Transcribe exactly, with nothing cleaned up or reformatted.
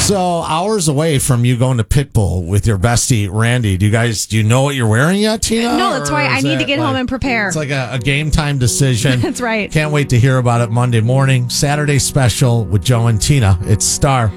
So hours away from you going to Pitbull with your bestie Randy, do you guys do you know what you're wearing yet, Tina? No, that's why I need to get like, home and prepare. It's like a, a game time decision. That's right. Can't wait to hear about it Monday morning. Saturday special with Joe and Tina. It's Star.